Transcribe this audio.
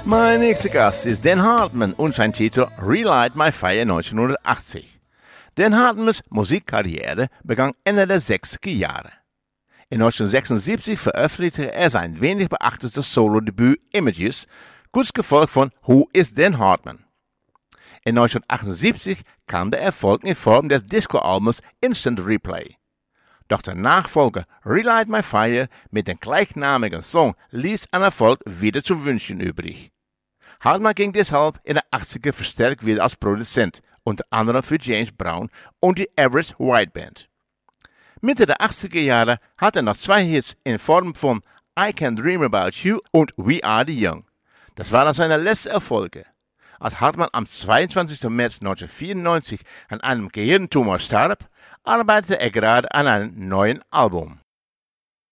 Mein nächster Gast ist Dan Hartman und sein Titel Relight My Fire 1980. Dan Hartmans Musikkarriere begann Ende der 60er Jahre. In 1976 veröffentlichte er sein wenig beachtetes Solo-Debüt Images, kurz gefolgt von Who is Dan Hartman? In 1978 kam der Erfolg in Form des Disco-Albums Instant Replay. Doch der Nachfolger Relight My Fire mit dem gleichnamigen Song ließ an Erfolg wieder zu wünschen übrig. Hartman ging deshalb in den 80er verstärkt wieder als Produzent, unter anderem für James Brown und die Average White Band. Mitte der 80er Jahre hat er noch 2 Hits in Form von I Can Dream About You und We Are the Young. Das waren seine letzten Erfolge. Als Hartman am 22. März 1994 an einem Gehirntumor starb, arbeitete er gerade an einem neuen Album.